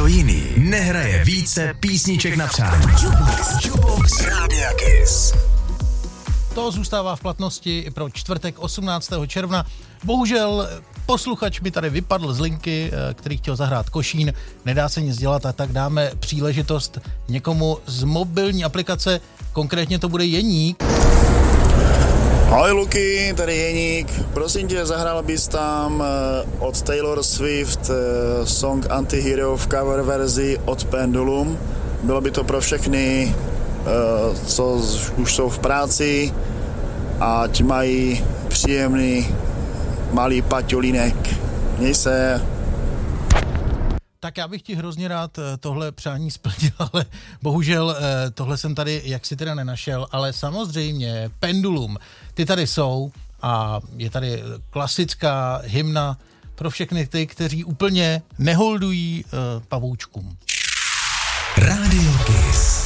Nikdo jiný nehraje více písniček na přání. Jukebox Rádia Kiss. To zůstává v platnosti i pro čtvrtek 18. června. Bohužel posluchač mi tady vypadl z linky, který chtěl zahrát Košín. Nedá se nic dělat, a tak dáme příležitost někomu z mobilní aplikace. Konkrétně to bude Jeník. Ahoj Luky, tady Jeník. Prosím tě, zahrál bys tam od Taylor Swift song Antihero v cover verzi od Pendulum. Bylo by to pro všechny, co už jsou v práci, ať mají příjemný malý paťolínek. Měj se. Tak já bych ti hrozně rád tohle přání splnil, ale bohužel tohle jsem tady jaksi teda nenašel, ale samozřejmě Pendulum, ty tady jsou a je tady klasická hymna pro všechny ty, kteří úplně neholdují pavoučkům.